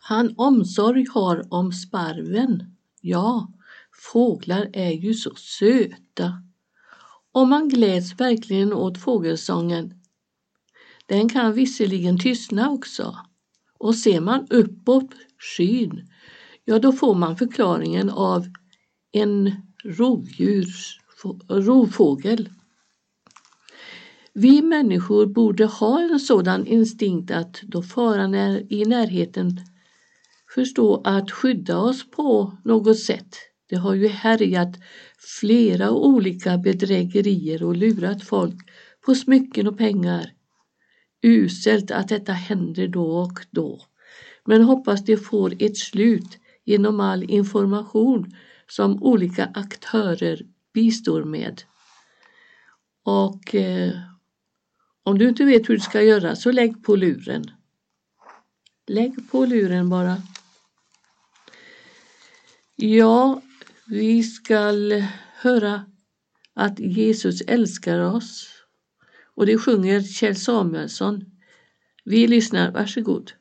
Han omsorg har om sparven. Ja, fåglar är ju så söta. Och man gläds verkligen åt fågelsången. Den kan visserligen tystna också. Och ser man uppåt skyn, ja då får man förklaringen av en rovfågel. Vi människor borde ha en sådan instinkt att då faran är i närheten förstå att skydda oss på något sätt. Det har ju härjat flera olika bedrägerier och lurat folk på smycken och pengar. Uselt att detta händer då och då. Men hoppas det får ett slut genom all information som olika aktörer bistår med. Och om du inte vet hur du ska göra så lägg på luren. Lägg på luren bara. Ja, vi ska höra att Jesus älskar oss. Och det sjunger Kjell Samuelsson. Vi lyssnar, varsågod.